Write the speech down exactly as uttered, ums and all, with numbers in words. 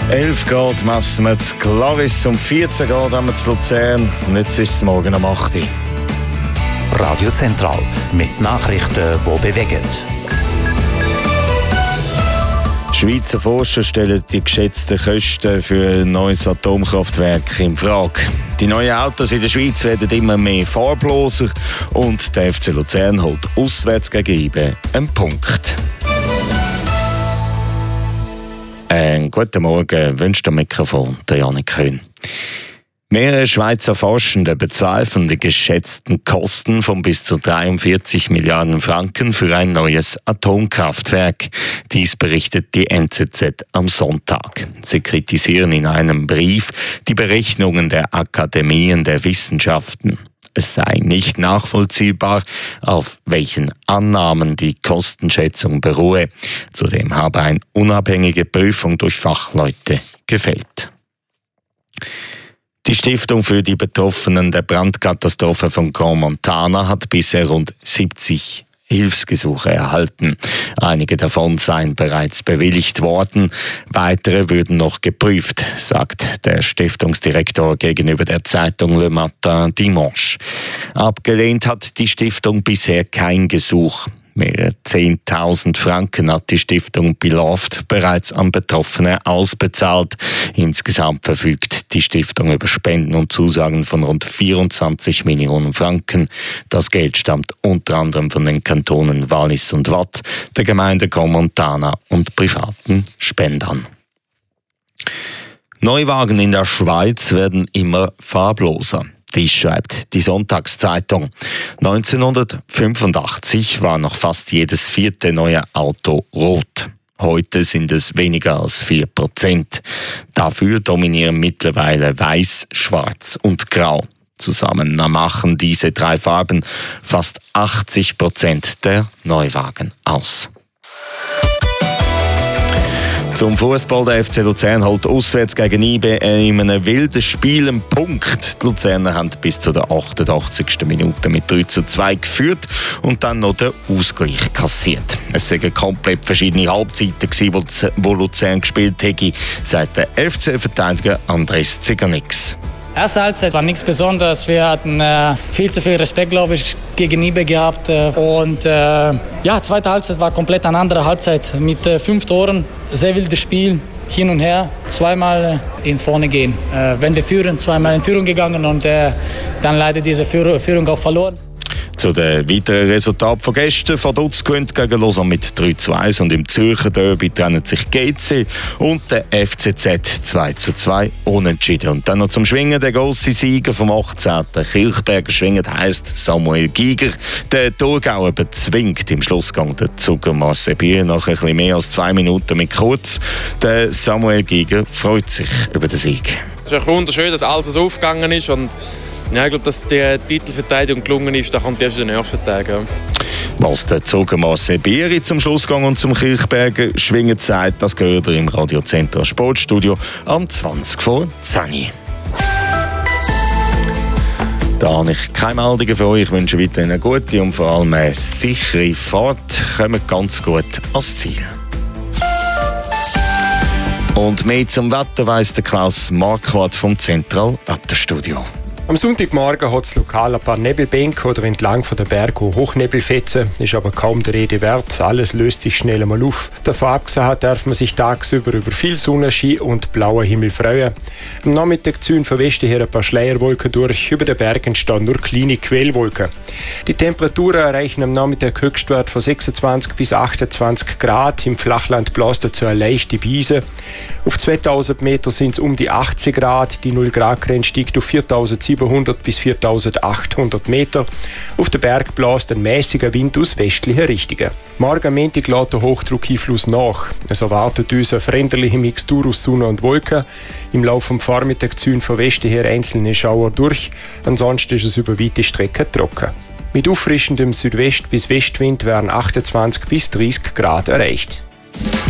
elf Grad messen wir zu Glaris, um vierzehn Grad haben wir zu Luzern und jetzt ist es morgen um acht Uhr. Radio Zentral mit Nachrichten, die bewegen. Schweizer Forscher stellen die geschätzten Kosten für ein neues Atomkraftwerk in Frage. Die neuen Autos in der Schweiz werden immer mehr farbloser und der F C Luzern holt auswärts gegen I B einen Punkt. Einen guten Morgen wünscht am Mikrofon der Janik Köhn. Mehrere Schweizer Forschende bezweifeln die geschätzten Kosten von bis zu dreiundvierzig Milliarden Franken für ein neues Atomkraftwerk. Dies berichtet die N Z Z am Sonntag. Sie kritisieren in einem Brief die Berechnungen der Akademien der Wissenschaften. Es sei nicht nachvollziehbar, auf welchen Annahmen die Kostenschätzung beruhe. Zudem habe eine unabhängige Prüfung durch Fachleute gefehlt. Die Stiftung für die Betroffenen der Brandkatastrophe von Crans-Montana hat bisher rund siebzig Hilfsgesuche erhalten. Einige davon seien bereits bewilligt worden, weitere würden noch geprüft, sagt der Stiftungsdirektor gegenüber der Zeitung Le Matin Dimanche. Abgelehnt hat die Stiftung bisher kein Gesuch. Mehrere zehntausend Franken hat die Stiftung Beloved bereits an Betroffene ausbezahlt. Insgesamt verfügt die Stiftung über Spenden und Zusagen von rund vierundzwanzig Millionen Franken. Das Geld stammt unter anderem von den Kantonen Wallis und Waadt, der Gemeinde Crans-Montana und privaten Spendern. Neuwagen in der Schweiz werden immer farbloser. Dies schreibt die Sonntagszeitung. neunzehnhundertfünfundachtzig war noch fast jedes vierte neue Auto rot. Heute sind es weniger als vier Prozent. Dafür dominieren mittlerweile Weiß, Schwarz und Grau. Zusammen machen diese drei Farben fast achtzig Prozent der Neuwagen aus. Zum Fußball, der F C Luzern holt auswärts gegen I B in einem wilden Spiel einen Punkt. Die Luzerner haben bis zu der achtundachtzigsten Minute mit drei zu zwei geführt und dann noch den Ausgleich kassiert. Es waren komplett verschiedene Halbzeiten, wo Luzern gespielt hätte, sagt der F C-Verteidiger Andres Ziganix. Erste Halbzeit war nichts Besonderes. Wir hatten äh, viel zu viel Respekt, glaube ich, gegen I B gehabt. Äh, und äh, ja, zweite Halbzeit war komplett eine andere Halbzeit mit äh, fünf Toren. Sehr wildes Spiel, hin und her, zweimal äh, in vorne gehen. Äh, wenn wir führen, zweimal in Führung gegangen und äh, dann leider diese Führ- Führung auch verloren. Zu den weiteren Resultaten von gestern: Vaduz gewinnt gegen Lausanne mit drei zu eins und im Zürcher Derby trennen sich G C und der F C Z zwei zu zwei unentschieden. Und dann noch zum Schwingen, der grosse Sieger vom achtzehnten Kilchberger Schwingen heisst Samuel Giger. Der Thurgauer bezwingt im Schlussgang den Zuckermasse Bier nach ein bisschen mehr als zwei Minuten mit Kurz. Der Samuel Giger freut sich über den Sieg. Es ist wunderschön, dass alles so aufgegangen ist und ja, ich glaube, dass die Titelverteidigung gelungen ist, da kommt erst in den nächsten Tagen. Ja. Was der Zuckermasse Bieri zum Schlussgang und zum Kilchberger Schwingen sagt, das gehört ihr im Radio Zentral Sportstudio am zwanzig vor zehn. Da habe ich keine Meldungen für euch. Ich wünsche weiterhin eine gute und vor allem eine sichere Fahrt. Kommt ganz gut ans Ziel. Und mehr zum Wetter weiss der Klaus Marquardt vom Zentral Wetterstudio. Am Sonntagmorgen hat es lokal ein paar Nebelbänke oder entlang von der Berge Hochnebelfetzen, ist aber kaum der Rede wert. Alles löst sich schnell einmal auf. Davon abgesehen darf man sich tagsüber über viel Sonnenschein und blauer Himmel freuen. Am Nachmittag ziehen von Westen her ein paar Schleierwolken durch. Über den Bergen stehen nur kleine Quellwolken. Die Temperaturen erreichen am Nachmittag Höchstwert von sechsundzwanzig bis achtundzwanzig Grad. Im Flachland bläst dazu eine leichte Brise. Auf zweitausend Meter sind es um die achtzig Grad. Die null Grad Grenze steigt auf viertausendsiebenhundert bis viertausendachthundert Meter. Auf den Berg bläst ein mäßiger Wind aus westlicher Richtung. Morgen am Montag lässt der Hochdruckeinfluss nach. Es erwartet uns eine veränderliche Mixtur aus Sonne und Wolken. Im Laufe des Vormittags ziehen von Westen her einzelne Schauer durch. Ansonsten ist es über weite Strecken trocken. Mit auffrischendem Südwest- bis Westwind werden achtundzwanzig bis dreißig Grad erreicht.